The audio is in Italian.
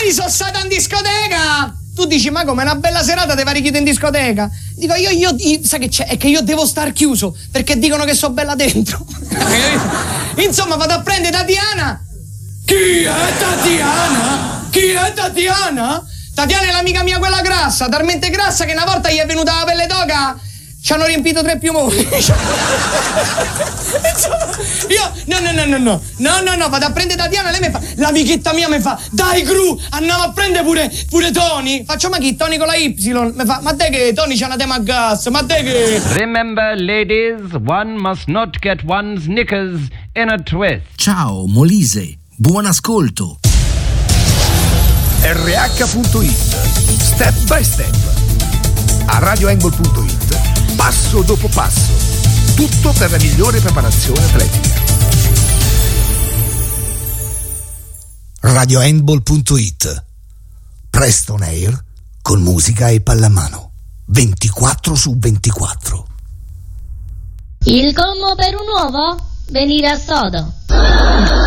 ieri sono stata in discoteca. Tu dici, ma come, una bella serata te vari chiudere in discoteca? Dico, io sai che c'è? È che io devo star chiuso, perché dicono che so bella dentro. Insomma, vado a prendere Tatiana. Chi è Tatiana? Chi è Tatiana? Tatiana è l'amica mia, quella grassa, talmente grassa che una volta gli è venuta la pelle d'oca, ci hanno riempito 3 piumoni. Io, no, vado a prendere Tatiana, lei mi fa, l'amichetta mia mi fa, dai Gru, andiamo a prendere pure Tony. Faccio, ma chi? Tony con la Y? Mi fa, ma te che Tony c'ha una tema a gas, ma te che... Remember, ladies, one must not get one's knickers in a twist. Ciao, Molise, buon ascolto. RH.it, step by step. A radioangle.it, passo dopo passo. Tutto per la migliore preparazione atletica. radiohandball.it, Preston Air con musica e pallamano 24/24. Il commo per un uovo? Venire a sodo.